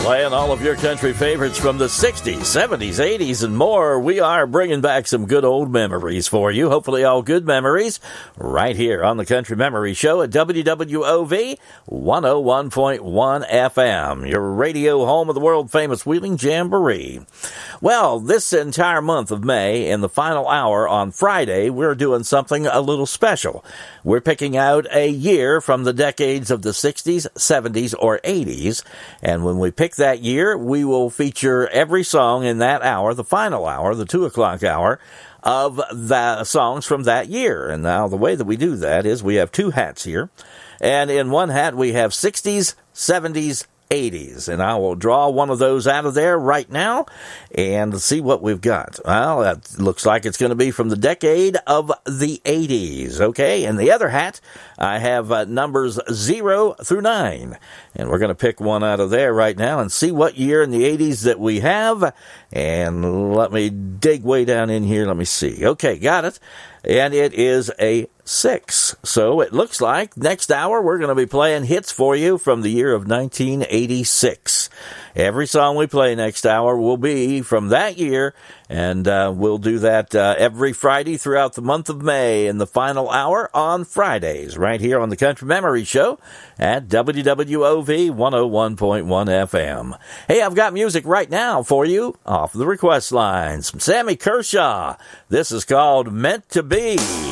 Playing all of your country favorites from the 60s, 70s, 80s, and more. We are bringing back some good old memories for you. Hopefully all good memories right here on the Country Memory Show at WWOV 101.1 FM, your radio home of the world-famous Wheeling Jamboree. Well, this entire month of May, in the final hour on Friday, we're doing something a little special. We're picking out a year from the decades of the 60s, 70s, or 80s, and when we pick that year, we will feature every song in that hour, the final hour, the 2 o'clock hour, of the songs from that year. And now the way that we do that is we have two hats here. And in one hat we have 60s, 70s, 80s. And I will draw one of those out of there right now and see what we've got. Well, that looks like it's going to be from the decade of the 80s. Okay, in the other hat, I have numbers 0 through 9. And we're going to pick one out of there right now and see what year in the 80s that we have. And let me dig way down in here. Let me see. Okay, got it. And it is a 6. So it looks like next hour we're going to be playing hits for you from the year of 1986. Every song we play next hour will be from that year, and we'll do that every Friday throughout the month of May in the final hour on Fridays, right here on the Country Memory Show at WWOV 101.1 FM. Hey, I've got music right now for you off the request lines. Sammy Kershaw. This is called Meant to Be.